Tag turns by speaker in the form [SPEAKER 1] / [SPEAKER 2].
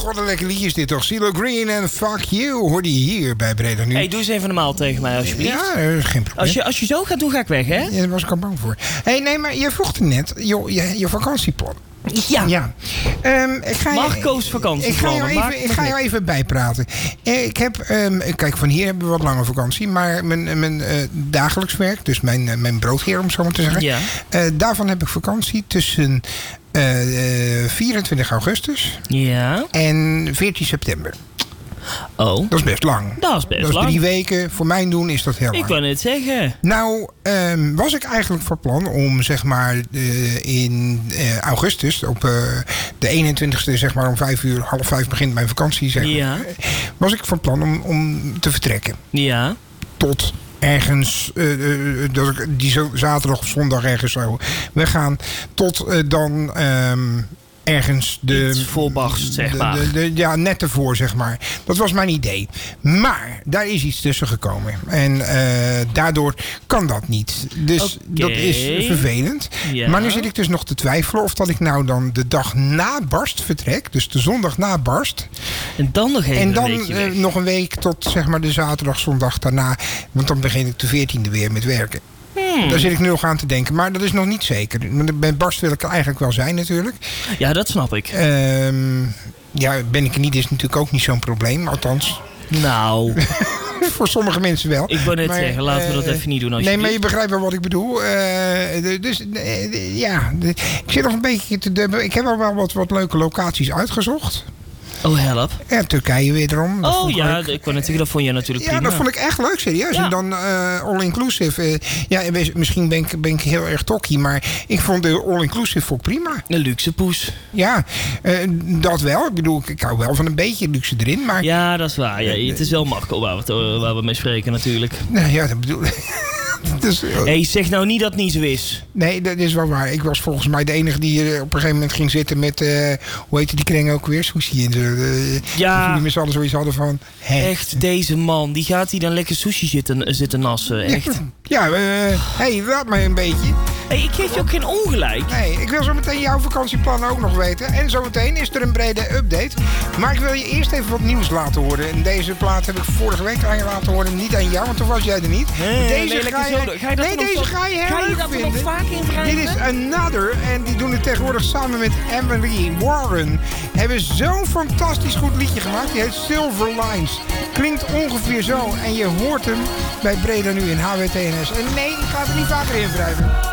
[SPEAKER 1] wat een lekker liedje is dit toch. CeeLo Green en Fuck You hoorde je hier bij Breda Nu.
[SPEAKER 2] Hey, doe eens even normaal tegen mij alsjeblieft.
[SPEAKER 1] Ja, geen probleem.
[SPEAKER 2] Als je zo gaat doen, ga ik weg, hè?
[SPEAKER 1] Ja, daar was ik al bang voor. Hey, nee, maar je vroeg er net je vakantieplan.
[SPEAKER 2] Ja.
[SPEAKER 1] Marco's
[SPEAKER 2] vakantieplannen.
[SPEAKER 1] Ik ga jou even bijpraten. Ik heb, kijk, van hier hebben we wat lange vakantie. Maar mijn dagelijks werk, dus mijn broodheer om zo maar te zeggen.
[SPEAKER 2] Ja.
[SPEAKER 1] Daarvan heb ik vakantie tussen 24 augustus en 14 september.
[SPEAKER 2] Oh.
[SPEAKER 1] Dat is best lang.
[SPEAKER 2] Dat is best lang.
[SPEAKER 1] Dat is 3 weken. Voor mijn doen is dat heel lang.
[SPEAKER 2] Ik wou net zeggen.
[SPEAKER 1] Nou, was ik eigenlijk van plan om zeg maar in augustus, op de 21ste, zeg maar om 4:30 begint mijn vakantie, zeg maar.
[SPEAKER 2] Ja.
[SPEAKER 1] Was ik van plan om te vertrekken.
[SPEAKER 2] Ja.
[SPEAKER 1] Tot ergens, dat ik die zaterdag of zondag ergens zou weggaan. Tot dan ergens
[SPEAKER 2] iets voorbarst, zeg maar.
[SPEAKER 1] Ja, net ervoor, zeg maar. Dat was mijn idee. Maar daar is iets tussen gekomen. En daardoor kan dat niet. Dus dat is vervelend. Ja. Maar nu zit ik dus nog te twijfelen of dat ik nou dan de dag na barst vertrek. Dus de zondag na barst.
[SPEAKER 2] En dan nog even
[SPEAKER 1] en dan nog een week tot zeg maar de zaterdag, zondag daarna. Want dan begin ik de 14e weer met werken. Daar zit ik nu nog aan te denken. Maar dat is nog niet zeker. Bij barst wil ik er eigenlijk wel zijn natuurlijk.
[SPEAKER 2] Ja, dat snap ik.
[SPEAKER 1] Ja, ben ik er niet is natuurlijk ook niet zo'n probleem. Althans.
[SPEAKER 2] Nou.
[SPEAKER 1] Voor sommige mensen wel.
[SPEAKER 2] Ik wou net zeggen, laten we dat even niet doen.
[SPEAKER 1] Nee, maar je begrijpt wel wat ik bedoel. Ik zit nog een beetje te dubben. Ik heb al wel wat leuke locaties uitgezocht.
[SPEAKER 2] Oh, help.
[SPEAKER 1] Ja, Turkije wederom.
[SPEAKER 2] Ik wou net zeggen, dat vond je natuurlijk prima.
[SPEAKER 1] Ja, dat vond ik echt leuk, serieus. Ja. En dan all-inclusive. Misschien ben ik heel erg tokkie, maar ik vond de all-inclusive prima.
[SPEAKER 2] Een luxe poes.
[SPEAKER 1] Ja, dat wel. Ik bedoel, ik hou wel van een beetje luxe erin, maar...
[SPEAKER 2] Ja, dat is waar. Ja, het is wel Marco waar we mee spreken natuurlijk.
[SPEAKER 1] Nou ja, dat bedoel ik. Dus,
[SPEAKER 2] zeg nou niet dat het niet zo is.
[SPEAKER 1] Nee, dat is wel waar. Ik was volgens mij de enige die op een gegeven moment ging zitten met... hoe heette die kring ook weer? Sushi.
[SPEAKER 2] Ja.
[SPEAKER 1] Die met z'n allen zoiets hadden van...
[SPEAKER 2] Echt, deze man. Die gaat hier dan lekker sushi zitten nassen. Echt.
[SPEAKER 1] Ja, laat maar een beetje.
[SPEAKER 2] Hey, ik geef je ook geen ongelijk.
[SPEAKER 1] Nee, ik wil zo meteen jouw vakantieplannen ook nog weten. En zometeen is er een brede update. Maar ik wil je eerst even wat nieuws laten horen. En deze plaat heb ik vorige week aan je laten horen. Niet aan jou, want toen was jij er niet. Deze ga je heel leuk vinden.
[SPEAKER 2] Nog vaak in wrijven?
[SPEAKER 1] Dit is Another. En die doen het tegenwoordig samen met Emily Warren. Hebben zo'n fantastisch goed liedje gemaakt. Die heet Silver Lines. Klinkt ongeveer zo. En je hoort hem bij Breda Nu in HWTNS. En nee, ik ga er niet vaker in wrijven.